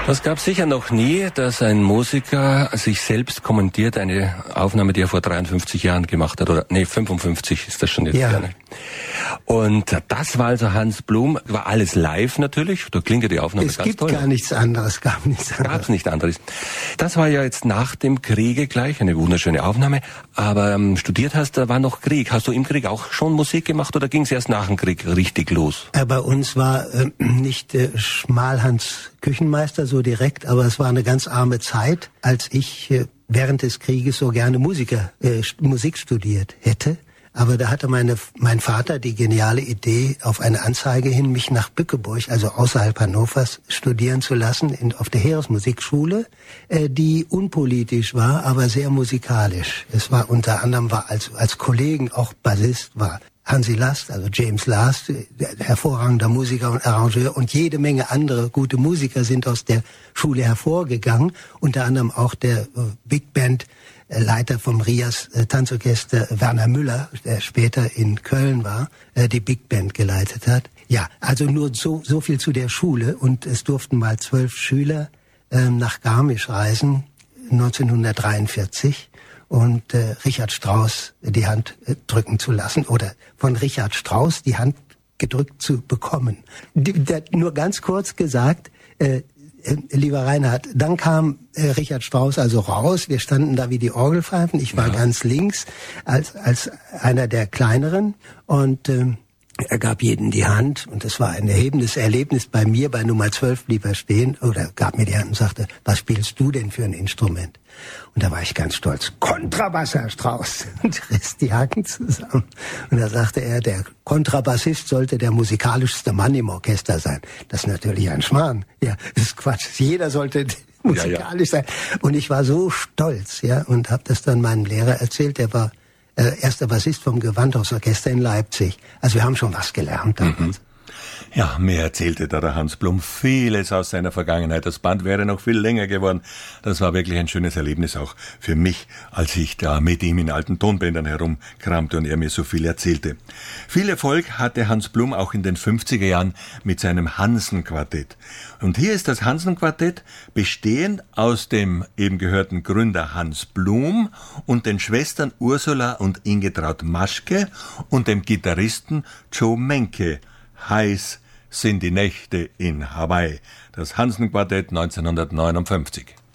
Das gab sicher noch nie, dass ein Musiker sich selbst kommentiert, eine Aufnahme, die er vor 53 Jahren gemacht hat, oder 55 ist das schon jetzt gerne. Und das war also Hans Blum, war alles live natürlich, da klingt ja die Aufnahme ganz toll. Es gibt gar nichts anderes, gab nichts anderes. Gab's nichts anderes. Das war ja jetzt nach dem Kriege gleich, eine wunderschöne Aufnahme, aber studiert hast, da war noch Krieg. Hast du im Krieg auch schon Musik gemacht oder ging es erst nach dem Krieg richtig los? Bei uns war nicht Schmalhans Küchenmeister so direkt, aber es war eine ganz arme Zeit, als ich während des Krieges so gerne Musik studiert hätte. Aber da hatte mein Vater die geniale Idee, auf eine Anzeige hin, mich nach Bückeburg, also außerhalb Hannovers, studieren zu lassen, auf der Heeresmusikschule, die unpolitisch war, aber sehr musikalisch. Es war unter anderem, als Kollegen auch Bassist war Hansi Last, also James Last, hervorragender Musiker und Arrangeur, und jede Menge andere gute Musiker sind aus der Schule hervorgegangen, unter anderem auch der Big Band Leiter vom Rias Tanzorchester Werner Müller, der später in Köln war, die Big Band geleitet hat. Ja, also nur so viel zu der Schule, und es durften mal 12 Schüler nach Garmisch reisen, 1943. Und Richard Strauss die Hand drücken zu lassen oder von Richard Strauss die Hand gedrückt zu bekommen. Nur ganz kurz gesagt, lieber Reinhard, dann kam Richard Strauss also raus, wir standen da wie die Orgelpfeifen, ich war ganz links als einer der Kleineren, und er gab jedem die Hand, und das war ein erhebendes Erlebnis. Bei mir, bei Nummer 12 blieb er stehen oder gab mir die Hand und sagte, was spielst du denn für ein Instrument? Und da war ich ganz stolz, Kontrabass, Herr Strauss, und riss die Haken zusammen. Und da sagte er, der Kontrabassist sollte der musikalischste Mann im Orchester sein. Das ist natürlich ein Schmarrn. Ja, das ist Quatsch. Jeder sollte musikalisch sein. Und ich war so stolz, ja, und habe das dann meinem Lehrer erzählt. Der war erster Bassist vom Gewandhausorchester in Leipzig. Also wir haben schon was gelernt damals. Ja, mir erzählte da der Hans Blum vieles aus seiner Vergangenheit. Das Band wäre noch viel länger geworden. Das war wirklich ein schönes Erlebnis auch für mich, als ich da mit ihm in alten Tonbändern herumkramte und er mir so viel erzählte. Viel Erfolg hatte Hans Blum auch in den 50er Jahren mit seinem Hansen-Quartett. Und hier ist das Hansen-Quartett bestehend aus dem eben gehörten Gründer Hans Blum und den Schwestern Ursula und Ingetraud Maschke und dem Gitarristen Joe Menke. Heiß sind die Nächte in Hawaii. Das Hansen-Quartett 1959.